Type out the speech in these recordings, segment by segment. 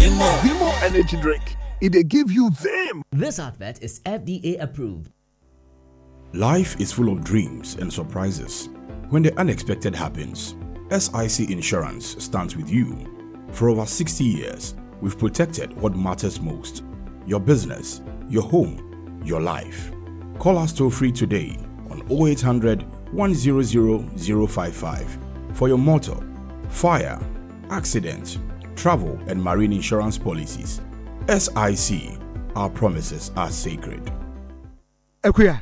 Vimo energy drink. It they give you them. This advert is FDA approved. Life is full of dreams and surprises. When the unexpected happens, SIC Insurance stands with you. For over 60 years, we've protected what matters most: your business, your home, your life. Call us toll free today on 0800 100 055 for your motor, fire, accident, travel, and marine insurance policies. SIC, our promises are sacred. Ekuya,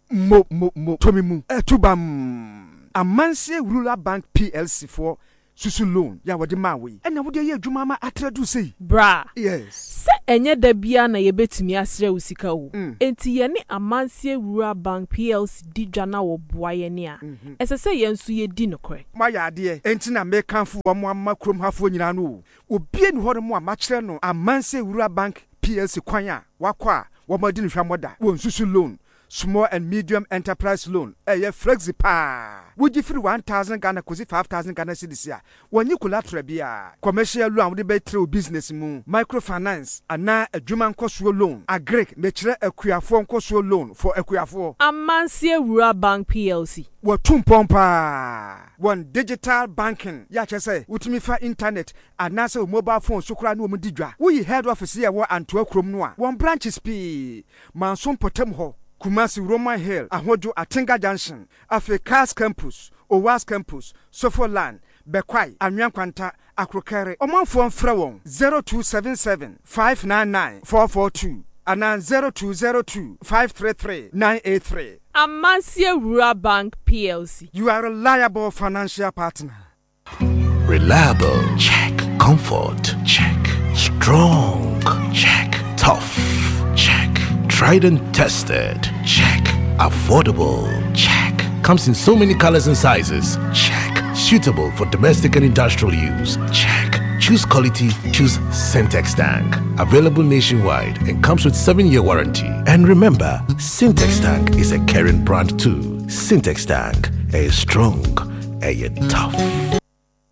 tomimu, etubam. Amanse Rural Bank PLC for susu loan ya wadi mawe. Ena wadi ye adwuma ma atredu sei. Bra. Yes. Se enye da bia na yebetumi asre usika wo. Enti ye ne Amanse Rural Bank PLC di dwana wo boaye ne a. Ese se ye nso ye di nokore. Ma ya ade enti na me kanfo wo mo amma krom hafo nyina no. Obie ni ho mo ma kire no Amanse Rural Bank PLC kwan a wakwa wo ma di no hwamoda. Wo susu loan. Small and medium enterprise loan. Flexi pa. Would you free 1,000 Ghana kosi 5,000 Ghana cedis ya? When you collateral bia. Commercial loan with the through business mu. Microfinance. Ana a Juman Kosuo loan. A Greek metre a Kuafon Kosuo loan for a Kuafo. Amanse Rural Bank PLC. What tumpompa. One digital banking. Ya say, utimifa internet. Anasa mobile phone sukra no mudidra. We head office here and 12 kromnoa. One branch is P. Manson Potemho. Kumasi Roman Hill, Ahojo Atinga Junction, Africa's Campus, Owas Campus, Sofoland, Bekwai, Anyankwanta, Akrokere, Omanfon Frewon, 0277 599 442, and 0202 533 983. Amanse Rural Bank PLC. You are a reliable financial partner. Reliable, check. Comfort, check. Strong, check. Tough, check. Tried and tested, check. Affordable, check. Comes in so many colors and sizes, check. Suitable for domestic and industrial use, check. Choose quality, choose Syntex Tank. Available nationwide and comes with 7-year warranty. And remember, Syntex Tank is a caring brand too. Syntex Tank, a strong, a tough.